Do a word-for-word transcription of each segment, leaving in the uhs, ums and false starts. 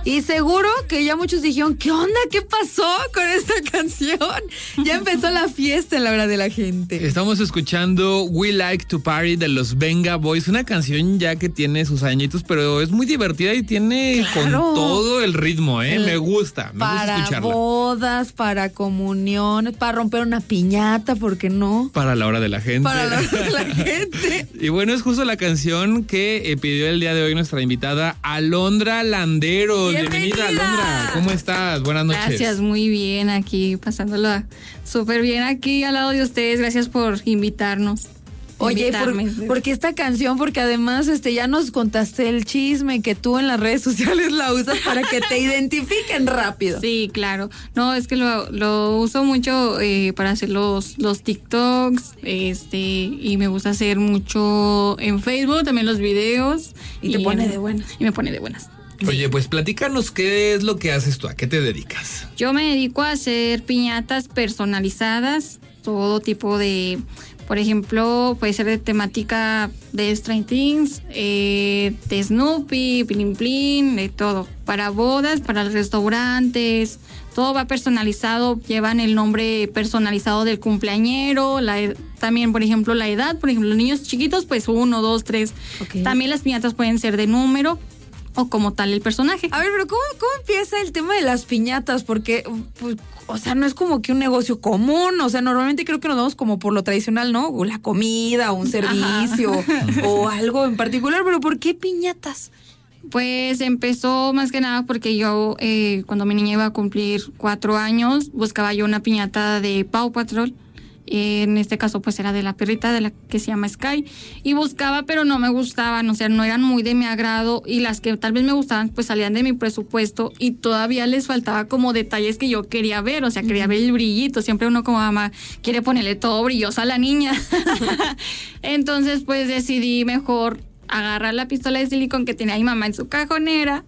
Y seguro que ya muchos dijeron, ¿qué onda? ¿Qué pasó con esta canción? Ya empezó la fiesta en la hora de la gente. Estamos escuchando We Like to Party de los Venga Boys, una canción ya que tiene sus añitos, pero es muy divertida y tiene Claro. con todo el ritmo, ¿eh? Me gusta, me para gusta escucharla. Para bodas, para comuniones, para romper una piñata, ¿por qué no? Para la hora de la gente. Para la hora de la gente. Y bueno, es justo la canción que eh, pidió el día de hoy nuestra invitada Alondra Landeros. Bienvenida. Bienvenida, Alondra. ¿Cómo estás? Buenas noches. Gracias, muy bien aquí, pasándola súper bien aquí al lado de ustedes. Gracias por invitarnos. Oye, invitarme. por, porque esta canción, porque además este ya nos contaste el chisme que tú en las redes sociales la usas para que te identifiquen rápido. Sí, claro. No, es que lo, lo uso mucho eh, para hacer los, los TikToks, este, y me gusta hacer mucho en Facebook, también los videos. Y te pone de buenas. Y me pone de buenas. Oye, pues platícanos qué es lo que haces tú, ¿a qué te dedicas? Yo me dedico a hacer piñatas personalizadas, todo tipo de, por ejemplo, puede ser de temática de Stranger Things, eh, de Snoopy, Plin Plin, de todo. Para bodas, para los restaurantes, todo va personalizado, llevan el nombre personalizado del cumpleañero, la ed- también, por ejemplo, la edad, por ejemplo, los niños chiquitos, pues uno, dos, tres. Okay. También las piñatas pueden ser de número o como tal el personaje. A ver, pero ¿cómo, cómo empieza el tema de las piñatas? Porque, pues, o sea, no es como que un negocio común. O sea, normalmente creo que nos vamos como por lo tradicional, ¿no? O la comida, o un servicio, o algo en particular. Pero ¿por qué piñatas? Pues empezó más que nada porque yo, eh, cuando mi niña iba a cumplir cuatro años, buscaba yo una piñata de Paw Patrol. En este caso, pues era de la perrita, de la que se llama Sky. Y buscaba, pero no me gustaban, o sea, no eran muy de mi agrado. Y las que tal vez me gustaban, pues salían de mi presupuesto. Y todavía les faltaba como detalles que yo quería ver, o sea, quería ver el brillito. Siempre uno como mamá quiere ponerle todo brilloso a la niña. Entonces, pues decidí mejor agarrar la pistola de silicón que tenía mi mamá en su cajonera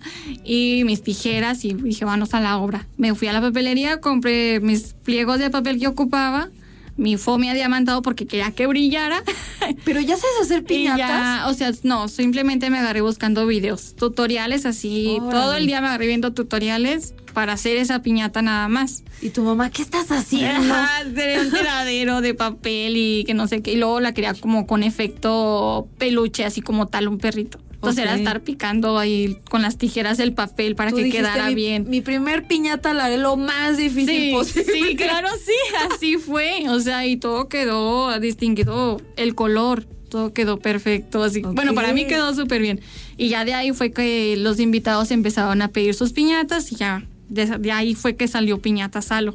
y mis tijeras y dije, vamos a la obra. Me fui a la papelería, compré mis pliegos de papel que ocupaba, mi fomia diamantado porque quería que brillara. Pero ya sabes hacer piñatas. Ya, o sea, no, simplemente me agarré buscando videos, tutoriales así. Órale. Todo el día me agarré viendo tutoriales para hacer esa piñata nada más. ¿Y tu mamá qué estás haciendo? De un tiradero de papel y que no sé qué. Y luego la quería como con efecto peluche, así como tal un perrito. Entonces okay. Era estar picando ahí con las tijeras el papel para Tú que dijiste, quedara mi, bien. Mi primer piñata la haré lo más difícil sí, posible. Sí, claro, sí, así fue. O sea, y todo quedó distinguido, el color, todo quedó perfecto. Así. Okay. Bueno, para mí quedó súper bien. Y ya de ahí fue que los invitados empezaron a pedir sus piñatas y ya de, de ahí fue que salió Piñata Salo.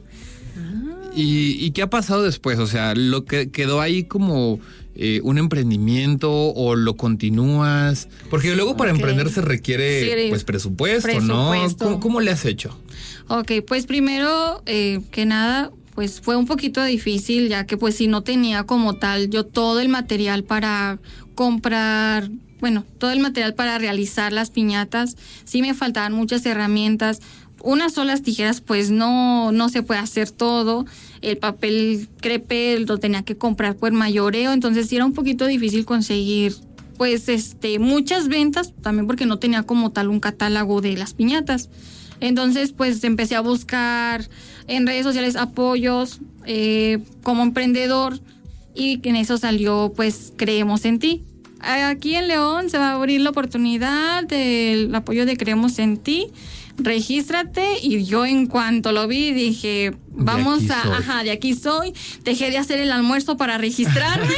Ah. ¿Y, ¿Y qué ha pasado después? O sea, ¿lo que quedó ahí como eh, un emprendimiento o lo continúas? Porque luego para okay. emprender se requiere sí, pues presupuesto, presupuesto. ¿no? ¿Cómo, ¿Cómo le has hecho? Ok, pues primero eh, que nada, pues fue un poquito difícil, ya que pues si no tenía como tal yo todo el material para comprar, bueno, todo el material para realizar las piñatas, sí me faltaban muchas herramientas. Unas solas tijeras, pues no, no se puede hacer todo. El papel crepe lo tenía que comprar por mayoreo, entonces sí era un poquito difícil conseguir, pues, este, muchas ventas, también porque no tenía como tal un catálogo de las piñatas. Entonces, pues, empecé a buscar en redes sociales apoyos eh, como emprendedor y en eso salió, pues, Creemos en Ti. Aquí en León se va a abrir la oportunidad del apoyo de Creemos en Ti. Regístrate, y yo en cuanto lo vi dije, vamos a, soy. ajá, de aquí soy, dejé de hacer el almuerzo para registrarme.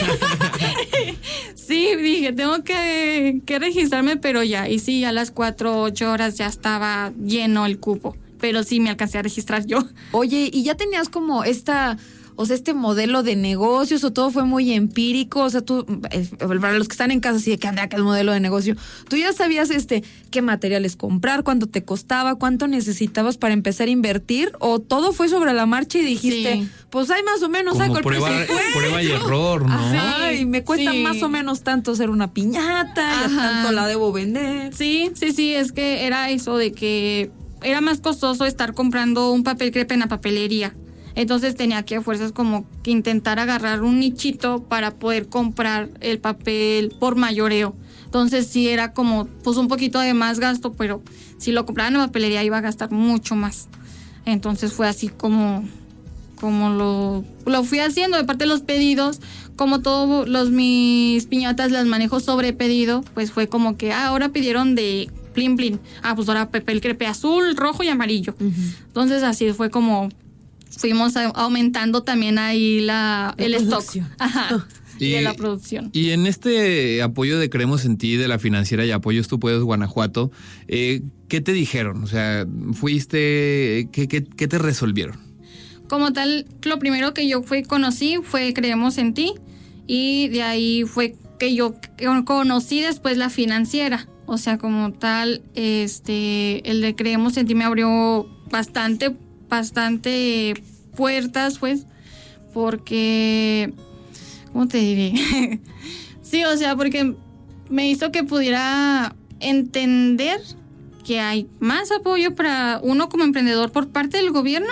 Sí, dije, tengo que, que registrarme, pero ya, y sí, a las cuatro, ocho horas ya estaba lleno el cupo, pero sí me alcancé a registrar yo. Oye, ¿y ya tenías como esta... O sea, este modelo de negocios, o todo fue muy empírico? O sea, tú, para los que están en casa, así de que anda, que es modelo de negocio, ¿tú ya sabías este qué materiales comprar, cuánto te costaba, cuánto necesitabas para empezar a invertir? ¿O todo fue sobre la marcha y dijiste, sí. pues hay más o menos, como saco el prueba, presupuesto? Prueba y error, ¿no? Ajá, y me cuesta sí. más o menos tanto hacer una piñata, y tanto la debo vender. Sí, sí, sí, es que era eso de que era más costoso estar comprando un papel crepe en la papelería. Entonces tenía que a fuerzas como que intentar agarrar un nichito para poder comprar el papel por mayoreo. Entonces sí era como pues un poquito de más gasto, pero si lo compraba en la papelería iba a gastar mucho más. Entonces fue así como, como lo, lo fui haciendo. De parte de los pedidos, como todos los mis piñatas las manejo sobre pedido, pues fue como que ah, ahora pidieron de plin plin. Ah, pues ahora papel crepe azul, rojo y amarillo. Uh-huh. Entonces así fue como fuimos a, aumentando también ahí la, la el producción. Stock. Ajá. Oh. Y, y de la producción. Y en este apoyo de Creemos en Ti, de la financiera y Apoyos Tú Puedes Guanajuato, eh, ¿qué te dijeron? O sea, fuiste, ¿qué, qué, qué te resolvieron? Como tal, lo primero que yo fui conocí fue Creemos en Ti, y de ahí fue que yo conocí después la financiera. O sea, como tal, este, el de Creemos en Ti me abrió bastante, bastante puertas, pues, porque... ¿Cómo te diré? Sí, o sea, porque me hizo que pudiera entender que hay más apoyo para uno como emprendedor por parte del gobierno,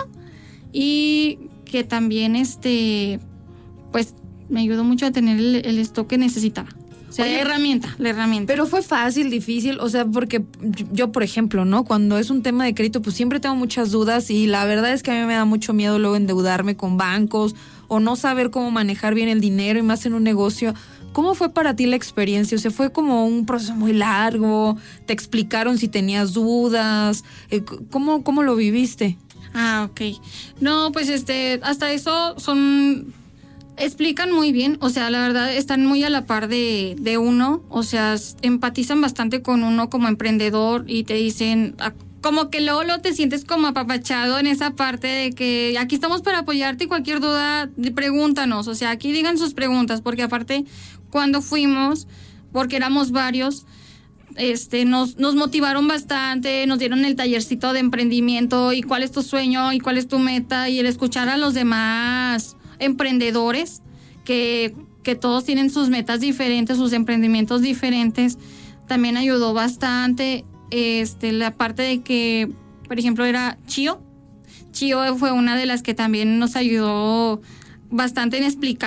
y que también, este, pues, me ayudó mucho a tener el, el stock que necesitaba. O sea, Oye, la herramienta, la herramienta. Pero fue fácil, difícil, o sea, porque yo, por ejemplo, ¿no? Cuando es un tema de crédito, pues siempre tengo muchas dudas, y la verdad es que a mí me da mucho miedo luego endeudarme con bancos o no saber cómo manejar bien el dinero, y más en un negocio. ¿Cómo fue para ti la experiencia? O sea, ¿fue como un proceso muy largo? ¿Te explicaron si tenías dudas? ¿Cómo, cómo lo viviste? Ah, ok. No, pues este, hasta eso son... Explican muy bien, o sea, la verdad están muy a la par de, de uno, o sea, empatizan bastante con uno como emprendedor, y te dicen, como que luego, luego te sientes como apapachado en esa parte de que aquí estamos para apoyarte, y cualquier duda, pregúntanos, o sea, aquí digan sus preguntas, porque aparte, cuando fuimos, porque éramos varios, este, nos, nos motivaron bastante, nos dieron el tallercito de emprendimiento, y cuál es tu sueño, y cuál es tu meta, y el escuchar a los demás emprendedores, que, que todos tienen sus metas diferentes, sus emprendimientos diferentes, también ayudó bastante. Este, la parte de que, por ejemplo, era Chío. Chío fue una de las que también nos ayudó bastante en explicar